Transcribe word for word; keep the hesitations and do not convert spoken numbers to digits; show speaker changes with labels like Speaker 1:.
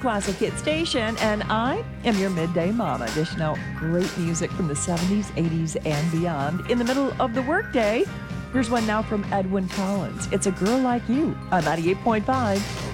Speaker 1: Classic Hit Station, and I am your midday mama, dishing out great music from the seventies, eighties, and beyond. In the middle of the workday, here's one now from Edwyn Collins. It's A Girl Like You on ninety-eight point five